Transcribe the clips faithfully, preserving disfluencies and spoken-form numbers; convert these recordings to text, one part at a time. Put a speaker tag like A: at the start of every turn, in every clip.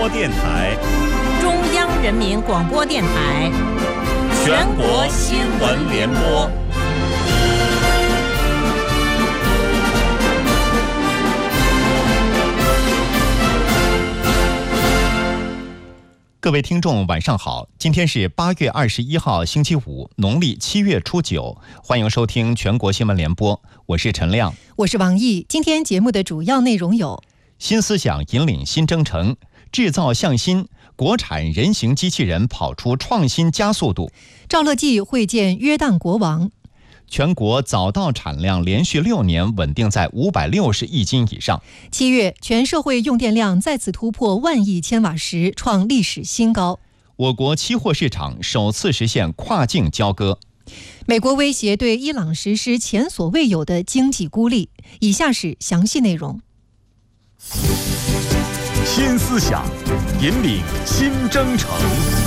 A: 播电台、
B: 中央人民广播电台、
A: 全国新闻联播。
C: 各位听众晚上好，今天是八月二十一号星期五，农历七月初九，欢迎收听全国新闻联播，我是陈亮，
D: 我是王毅。今天节目的主要内容有：
C: 新思想引领新征程，制造向新，国产人形机器人跑出创新加速度；
D: 赵乐际会见约旦国王；
C: 全国早稻产量连续六年稳定在五百六十亿斤以上；
D: 七月全社会用电量再次突破万亿千瓦时，创历史新高；
C: 我国期货市场首次实现跨境交割；
D: 美国威胁对伊朗实施前所未有的经济孤立。以下是详细内容。
A: 新思想引领新征程。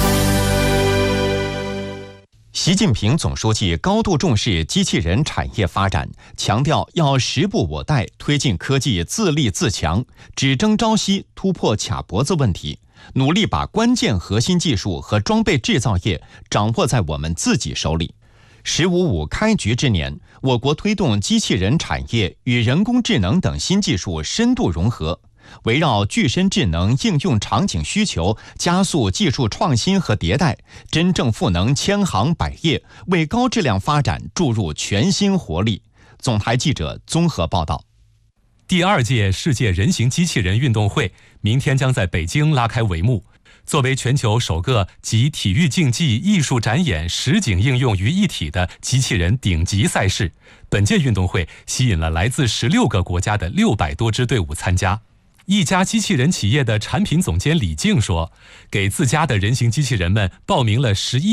C: 习近平总书记高度重视机器人产业发展，强调要时不我待，推进科技自立自强，只争朝夕，突破卡脖子问题，努力把关键核心技术和装备制造业掌握在我们自己手里。十五五开局之年，我国推动机器人产业与人工智能等新技术深度融合，围绕具身智能应用场景需求，加速技术创新和迭代，真正赋能千行百业，为高质量发展注入全新活力。总台记者综合报道。
E: 第二届世界人形机器人运动会明天将在北京拉开帷幕。作为全球首个集体育竞技、艺术展演、实景应用于一体的机器人顶级赛事，本届运动会吸引了来自十六个国家的六百多支队伍参加。一家机器人企业的产品总监李静说，给自家的人形机器人们报名了十一